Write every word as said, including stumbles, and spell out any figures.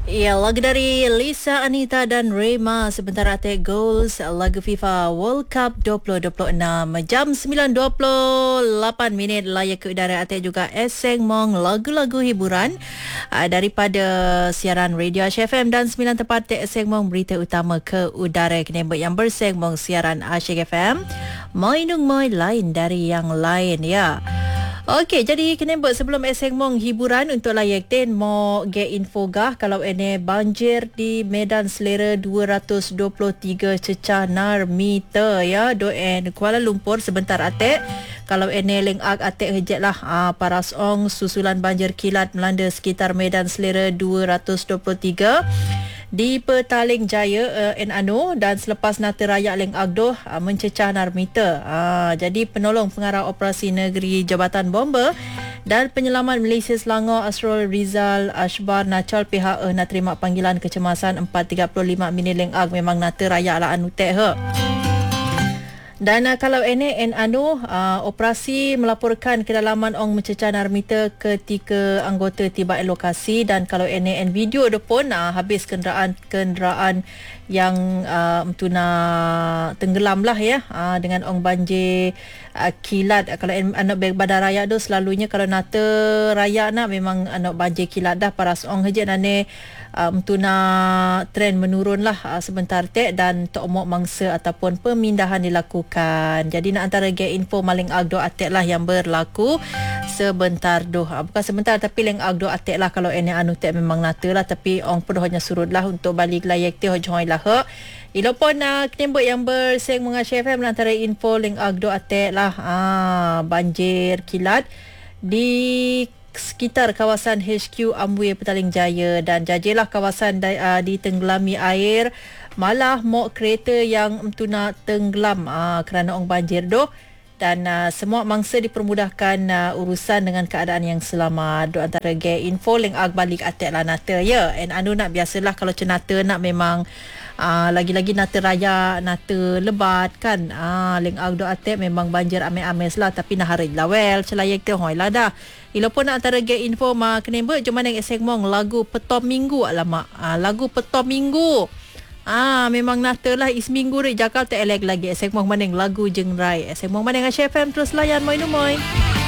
Ya, lagu dari Lisa Anita dan Rema sebentar atik goals lagu FIFA World Cup dua ribu dua puluh enam jam sembilan dua puluh lapan minit layak ke udara atik juga Eseng Mong lagu-lagu hiburan uh, daripada siaran Radio Asyik F M dan sembilan tempat atik Eseng Mong berita utama ke udara kena yang berseng mong siaran Asyik F M mainung moi lain dari yang lain ya. Okey, jadi kena buat sebelum Eseng Mong hiburan untuk layak ten mau get info gah kalau ini banjir di Medan Selera dua ratus dua puluh tiga cecah narmita ya doen Kuala Lumpur sebentar atik. Kalau ini link ag atik hejek lah ah, paras ong susulan banjir kilat melanda sekitar Medan Selera dua ratus dua puluh tiga di Petaling Jaya uh, en anu dan selepas nata rayak leng agdoh uh, mencecah narmita. Uh, jadi penolong pengarah operasi negeri Jabatan Bomba dan penyelamat Malaysia Selangor Asrul Rizal Ashbar Nacal pihak uh, nak terima panggilan kecemasan empat tiga puluh lima minit leng ag memang nata rayak lah anu tek he. Dan uh, kalau ini en anu uh, operasi melaporkan kedalaman ong mencecah narmita ketika anggota tiba lokasi dan kalau ini en video dia pun uh, habis kenderaan kenderaan yang uh, tuna tenggelam lah ya uh, dengan ong banjir uh, kilat. Kalau en anak badan raya tu selalunya kalau nata raya nak memang anak banjir kilat dah paras ong haja nane um, tuna trend menurun lah uh, sebentar tek dan tok mok mangsa ataupun pemindahan dilakukan. Jadi nak antara get info maling agdo atek lah yang berlaku sebentar doh. Uh, bukan sebentar tapi leng agdo atek lah kalau ini anu tek memang nata lah tapi ong pun hanya surut lah untuk balik layak teh hoi lah he. Ilo pun uh, kenembok yang berseng mengasy F M antara info leng agdo atek lah ah banjir kilat di sekitar kawasan H Q Amway Petaling Jaya dan jajilah kawasan uh, ditenggelami air malah mok kereta yang tuna tenggelam uh, kerana ong banjir doh dan uh, semua mangsa dipermudahkan uh, urusan dengan keadaan yang selamat. Do antara ge info leng ag balik atek lah nata ya. And anu nak biasalah kalau cenata nak memang uh, lagi-lagi nata raya nata lebat kan. Ah uh, leng ag do atek memang banjir ame-ames lah tapi nah hari lawel celayak teh hoi lah dah. Ilo pun nak antara ge info ma kena ber cuma nang Eseng Mong lagu Petom Minggu alamak. Ah uh, lagu Petom Minggu. Ah memang nata lah is minggu ri Jakarta elek lagi Eseng Mong maneng lagu jengrai Eseng Mong maneng Asyik F M terus layan moi nu moi.